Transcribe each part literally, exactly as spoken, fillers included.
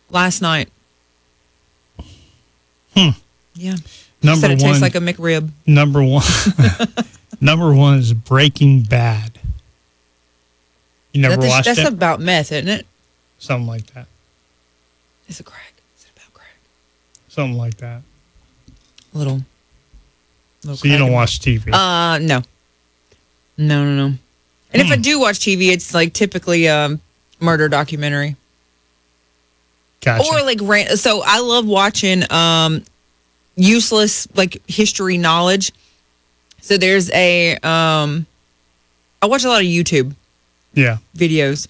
last night. Hmm. Yeah. Number she said it one, tastes like a McRib. Number one. Number one is Breaking Bad. You never that's watched that's it? That's about meth, isn't it? Something like that. Is it crack? Is it about crack? Something like that. A little. little so you don't watch T V? Uh, no. No, no, no. And hmm. if I do watch T V, it's like typically a um, murder documentary. Gotcha. Or like, so I love watching um, useless like history knowledge. So there's a, um, I watch a lot of YouTube. Yeah. Videos.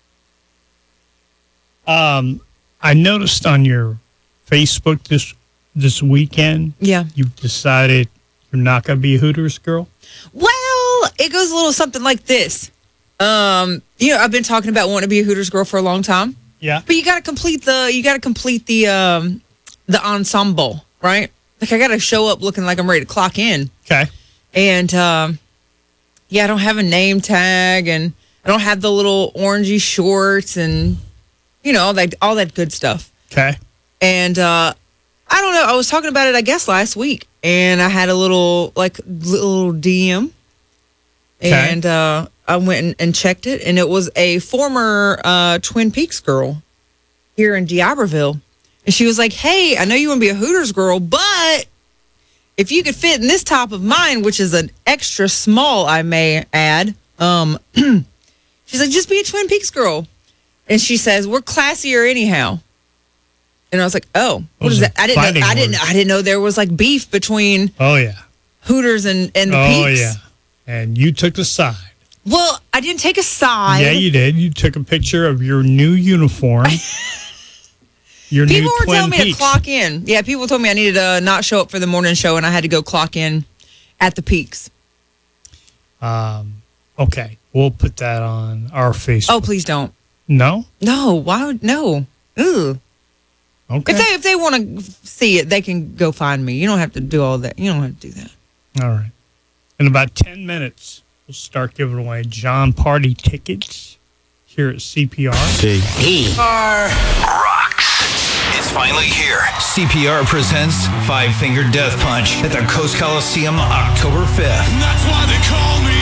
Um, I noticed on your Facebook this this weekend. Yeah. You've decided you're not going to be a Hooters girl. Well, it goes a little something like this. Um, you know, I've been talking about wanting to be a Hooters girl for a long time. Yeah. But you got to complete the you got to complete the um the ensemble, right? Like I got to show up looking like I'm ready to clock in. Okay. And um, yeah, I don't have a name tag, and I don't have the little orangey shorts, and you know, all that all that good stuff. Okay. And uh, I don't know. I was talking about it, I guess, last week, and I had a little like little D M, okay. and uh, I went and, and checked it, and it was a former uh, Twin Peaks girl here in D'Iberville, and she was like, "Hey, I know you want to be a Hooters girl, but if you could fit in this top of mine, which is an extra small, I may add, um, she's like, just be a Twin Peaks girl." And she says, "We're classier anyhow." And I was like, "Oh, what is that?" I didn't know. I didn't. I didn't know there was like beef between. Oh yeah. Hooters and and the oh, Peaks. Oh yeah. And you took a side. Well, I didn't take a side. Yeah, you did. You took a picture of your new uniform. Your people new were Twin telling me Peaks. to clock in. Yeah, people told me I needed to not show up for the morning show, and I had to go clock in at the Peaks. Um. Okay, we'll put that on our Facebook. Oh, please don't. No. No. Why would no? Ooh. Okay. If they if they want to see it, they can go find me. You don't have to do all that. You don't have to do that. All right. In about ten minutes, we'll start giving away John Party tickets here at C P R. C P R rocks. It's finally here. C P R presents Five Finger Death Punch at the Coast Coliseum October fifth. And that's why they call me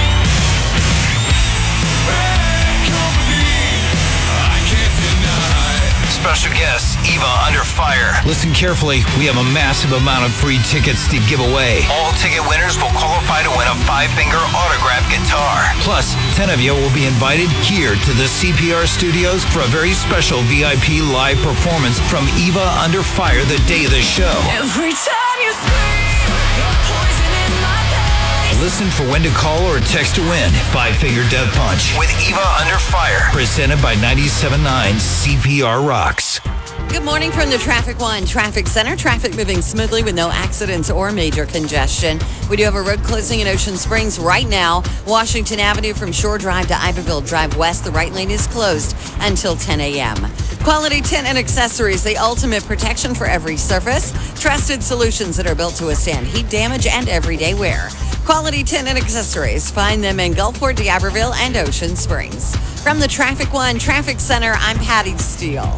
Bad Company. I can't deny. Special guest, Eva Under Fire. Listen carefully. We have a massive amount of free tickets to give away. All ticket winners will qualify to win a five-finger autographed guitar. Plus, ten of you will be invited here to the C P R studios for a very special V I P live performance from Eva Under Fire the day of the show. Every time you scream, you're poison in my face. Listen for when to call or text to win. Five Finger Death Punch with Eva Under Fire. Presented by ninety-seven point nine C P R Rocks. Good morning from the Traffic One Traffic Center. Traffic moving smoothly with no accidents or major congestion. We do have a road closing in Ocean Springs right now. Washington Avenue from Shore Drive to Iberville Drive West. The right lane is closed until ten a.m. Quality Tint and Accessories, the ultimate protection for every surface. Trusted solutions that are built to withstand heat damage and everyday wear. Quality Tint and Accessories. Find them in Gulfport, D'Iberville, and Ocean Springs. From the Traffic One Traffic Center, I'm Patty Steele.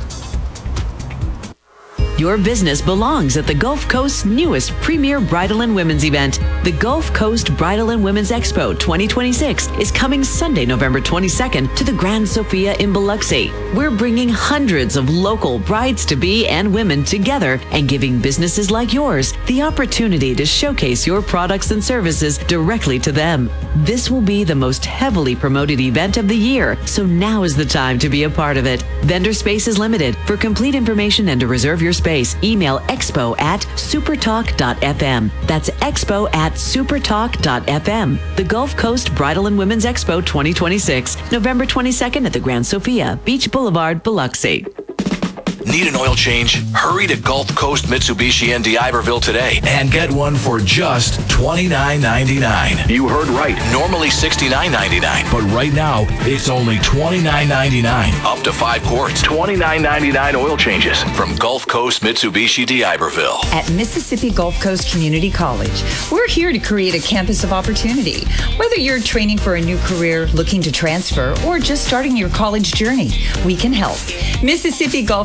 Your business belongs at the Gulf Coast's newest premier bridal and women's event. The Gulf Coast Bridal and Women's Expo twenty twenty-six is coming Sunday, November twenty-second to the Grand Sofia in Biloxi. We're bringing hundreds of local brides-to-be and women together and giving businesses like yours the opportunity to showcase your products and services directly to them. This will be the most heavily promoted event of the year, so now is the time to be a part of it. Vendor space is limited. For complete information and to reserve your space, email expo at supertalk dot f m. That's expo at supertalk dot f m. The Gulf Coast Bridal and Women's Expo twenty twenty-six, November twenty-second at the Grand Sofia, Beach Boulevard, Biloxi. Need an oil change? Hurry to Gulf Coast Mitsubishi in D'Iberville today and get one for just twenty-nine ninety-nine. You heard right. Normally sixty-nine ninety-nine, but right now it's only twenty-nine ninety-nine. Up to five quarts. twenty-nine ninety-nine oil changes from Gulf Coast Mitsubishi D'Iberville. At Mississippi Gulf Coast Community College, we're here to create a campus of opportunity. Whether you're training for a new career, looking to transfer, or just starting your college journey, we can help. Mississippi Gulf